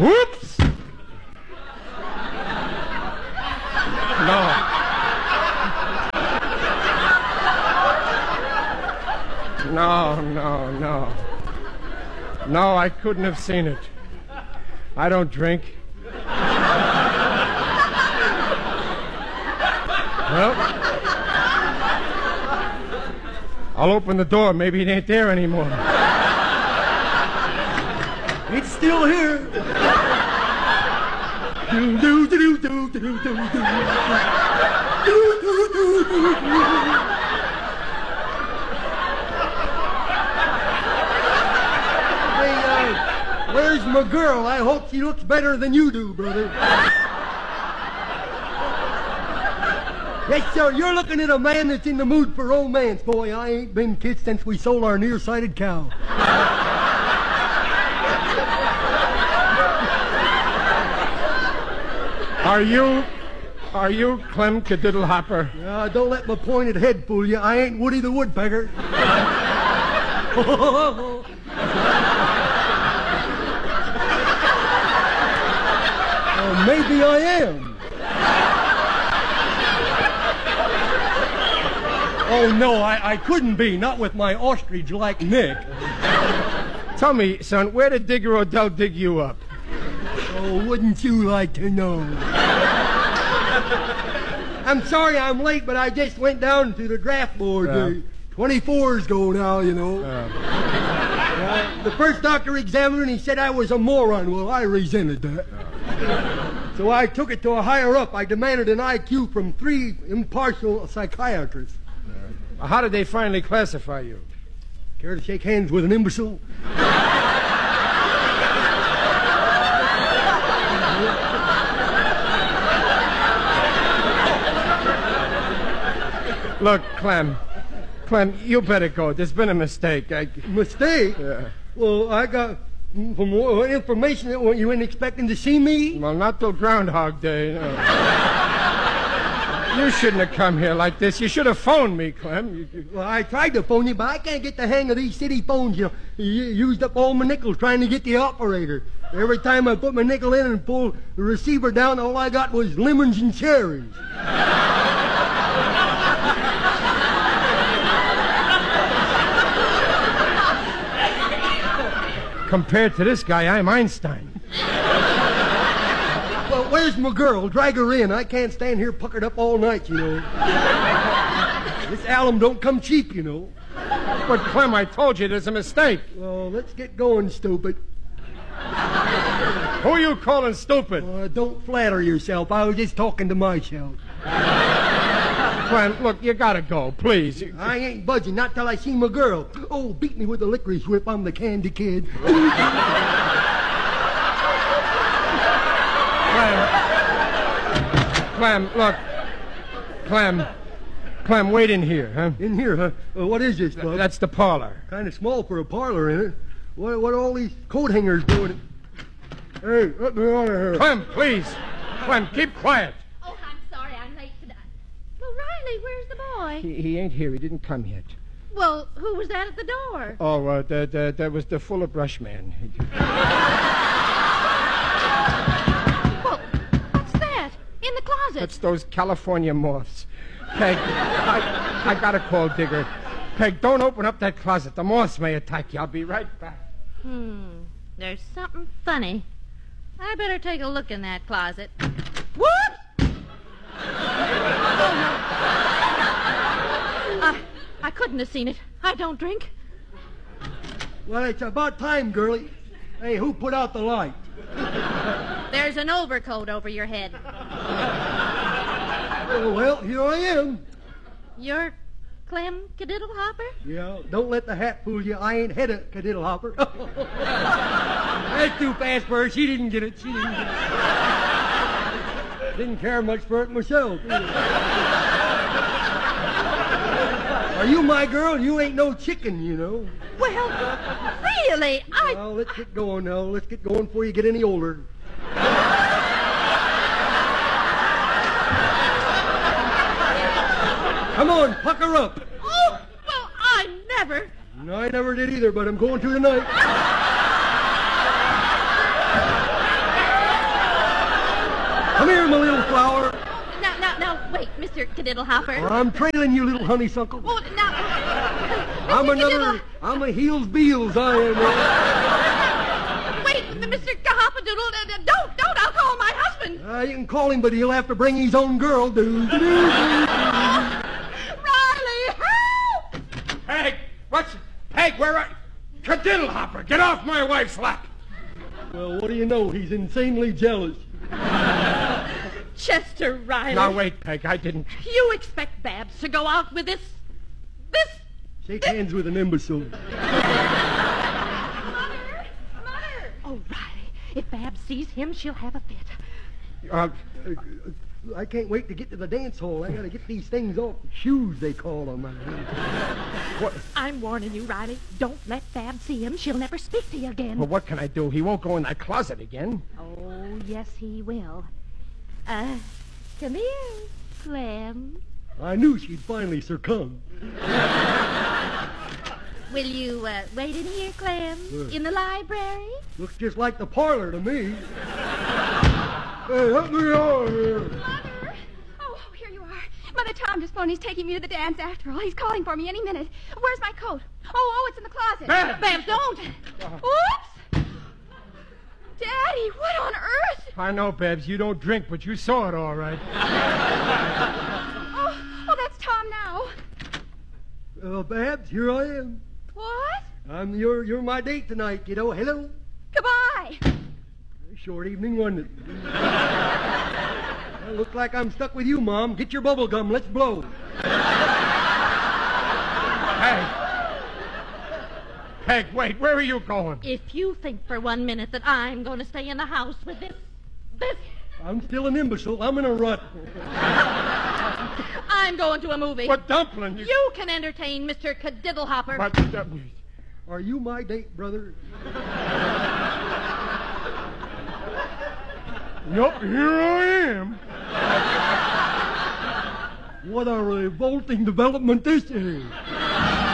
Whoops! No. No. No, I couldn't have seen it. I don't drink. Well, I'll open the door. Maybe it ain't there anymore. It's still here. Where's my girl? I hope she looks better than you do, brother. Yes, sir, you're looking at a man that's in the mood for romance. Boy, I ain't been kissed since we sold our nearsighted cow. Are you Clem Cadiddlehopper? Don't let my pointed head fool you. I ain't Woody the Woodpecker. Maybe I am. Oh, no, I couldn't be. Not with my ostrich-like neck. Tell me, son, where did Digger Odell dig you up? Oh, wouldn't you like to know? I'm sorry I'm late, but I just went down to the draft board. 24s go now, you know. The first doctor examined and he said I was a moron. Well, I resented that. So I took it to a higher up. I demanded an IQ from 3 impartial psychiatrists. How did they finally classify you? Care to shake hands with an imbecile? Look, Clem, you better go. There's been a mistake. Mistake? Yeah. Well, I got for more information that you weren't expecting to see me. Well, not till Groundhog Day. No. You shouldn't have come here like this. You should have phoned me, Clem. Well, I tried to phone you, but I can't get the hang of these city phones. You used up all my nickels trying to get the operator. Every time I put my nickel in and pull the receiver down, all I got was lemons and cherries. Compared to this guy, I'm Einstein. Well, where's my girl? Drag her in. I can't stand here puckered up all night, you know. This alum don't come cheap, you know. But, Clem, I told you there's a mistake. Well, let's get going, stupid. Who are you calling stupid? Don't flatter yourself. I was just talking to myself. Clem, look, you gotta go, please. I ain't budging, not till I see my girl. Oh, beat me with a licorice whip. I'm the candy kid. Clem, look. Clem, wait in here, huh? In here, huh? What is this, bub? That's the parlor. Kind of small for a parlor, ain't it? What are all these coat hangers doing? Hey, let me out of here. Clem, please. Clem, keep quiet. Oh, I'm sorry I'm late today. Well, Riley, where's the boy? He ain't here. He didn't come yet. Well, who was that at the door? Oh, that was the Fuller Brush man. Well, what's that? In the closet? That's those California moths. Peg, I gotta call Digger. Peg, don't open up that closet. The moths may attack you. I'll be right back. There's something funny. I better take a look in that closet. Whoops! I couldn't have seen it. I don't drink. Well, it's about time, girlie. Hey, who put out the light? There's an overcoat over your head. Well, here I am. You're Clem Cadiddlehopper? Yeah, don't let the hat fool you. I ain't head of Cadiddlehopper. That's too fast for her. She didn't get it. Didn't care much for it myself. Are you my girl? You ain't no chicken, you know. Well, really, Well, let's get going now. Let's get going before you get any older. Come on, pucker up. Oh, well, I never. No, I never did either, but I'm going to tonight. Mr. Cadiddlehopper. I'm trailing you, little honeysuckle. Oh, now... I'm a heels beals, I am. Wait, Mr. Cahopadoodle, don't, I'll call my husband. You can call him, but he'll have to bring his own girl, dude. Riley, help! Peg, Peg, where are... Cadiddlehopper, get off my wife's lap. Well, what do you know? He's insanely jealous. Chester Riley. Now, wait, Peg, I didn't... You expect Babs to go out with this... Shake hands with an imbecile. Mother! Oh, Riley, if Babs sees him, she'll have a fit. I can't wait to get to the dance hall. I gotta get these things off. Shoes, they call them. What? I'm warning you, Riley. Don't let Babs see him. She'll never speak to you again. Well, what can I do? He won't go in that closet again. Oh, yes, he will. Come here, Clem. I knew she'd finally succumb. Will you wait in here, Clem? In the library? Looks just like the parlor to me. Hey, help me out here. Mother! Oh, here you are. Mother, Tom just phoned. He's taking me to the dance after all. He's calling for me any minute. Where's my coat? Oh, it's in the closet. Babs, don't! Oops! Daddy, what on earth? I know, Babs, you don't drink, but you saw it all right. Oh, that's Tom now. Babs, here I am. What? You're my date tonight, kiddo. Hello. Goodbye. Short evening, wasn't it? Well, look like I'm stuck with you, Mom. Get your bubble gum. Let's blow. Peg, wait, where are you going? If you think for 1 minute that I'm going to stay in the house with this... I'm still an imbecile. I'm in a rut. I'm going to a movie. What, Dumpling? You can entertain Mr. Cadiddlehopper. But, are you my date, brother? Yup, here I am. What a revolting development this is.